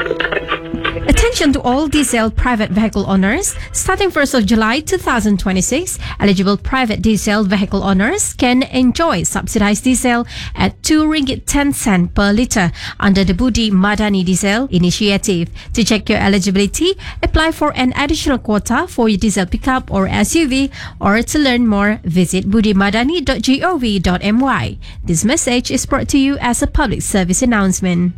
Attention to all diesel private vehicle owners. Starting 1st of July 2026, eligible private diesel vehicle owners can enjoy subsidized diesel at 2 ringgit 10 cent per litre under the Budi Madani Diesel Initiative. To check your eligibility, apply for an additional quota for your diesel pickup or SUV, or to learn more, visit budimadani.gov.my. This message is brought to you as a public service announcement.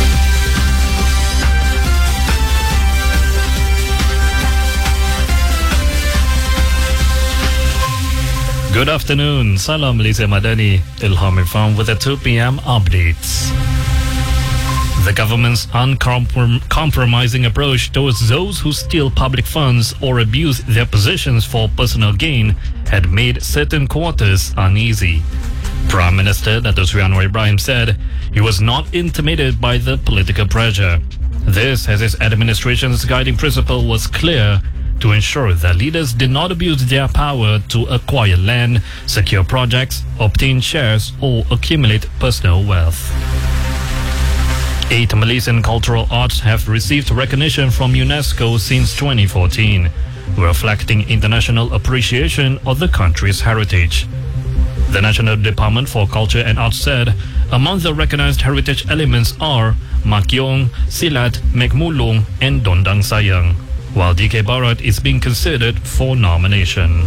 Good afternoon. Salam Malaysia Madani. Ilham Irfan with the 2 p.m. updates. The government's uncompromising approach towards those who steal public funds or abuse their positions for personal gain had made certain quarters uneasy. Prime Minister Dato Sri Anwar Ibrahim said he was not intimidated by the political pressure. This, as his administration's guiding principle was clear, to ensure that leaders did not abuse their power to acquire land, secure projects, obtain shares, or accumulate personal wealth. 8 Malaysian cultural arts have received recognition from UNESCO since 2014, reflecting international appreciation of the country's heritage. The National Department for Culture and Arts said among the recognized heritage elements are Makiong, Silat, Mekmulung, and Dondang Sayang, while DK Barat is being considered for nomination.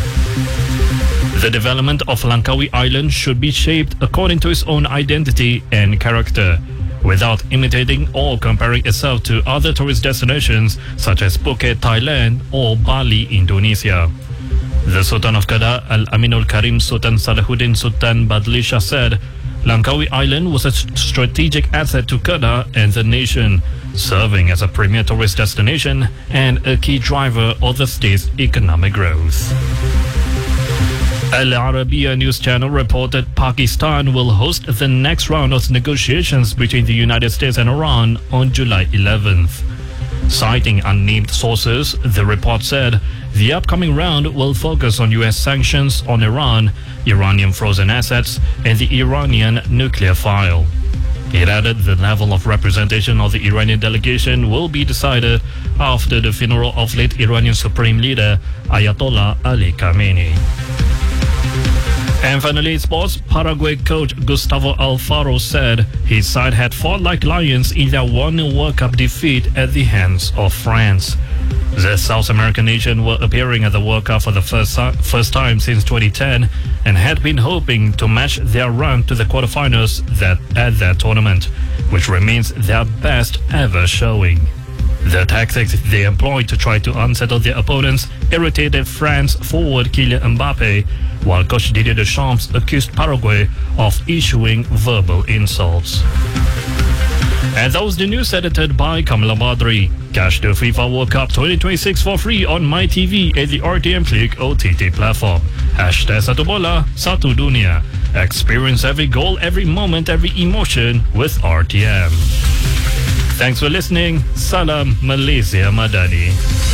The development of Langkawi Island should be shaped according to its own identity and character, without imitating or comparing itself to other tourist destinations such as Phuket, Thailand, or Bali, Indonesia. The Sultan of Kedah, Al-Aminul Karim Sultan Salahuddin Sultan Badli Shah said Langkawi Island was a strategic asset to Kedah and the nation, serving as a premier tourist destination and a key driver of the state's economic growth. Al Arabiya News Channel reported Pakistan will host the next round of negotiations between the United States and Iran on July 11th. Citing unnamed sources, the report said the upcoming round will focus on U.S. sanctions on Iran, Iranian frozen assets, and the Iranian nuclear file. It added the level of representation of the Iranian delegation will be decided after the funeral of late Iranian Supreme Leader Ayatollah Ali Khamenei. And finally, sports. Paraguay coach Gustavo Alfaro said his side had fought like lions in their 1-0 World Cup defeat at the hands of France. The South American nation were appearing at the World Cup for the first time since 2010 and had been hoping to match their run to the quarterfinals at that tournament, which remains their best ever showing. The tactics they employed to try to unsettle their opponents irritated France forward Kylian Mbappe, while coach Didier Deschamps accused Paraguay of issuing verbal insults. And that was the news edited by Kamala Badri. Catch the FIFA World Cup 2026 for free on MyTV and the RTM Click OTT platform. #Satu Bola, Satu Dunia. Experience every goal, every moment, every emotion with RTM. Thanks for listening. Salam Malaysia Madani.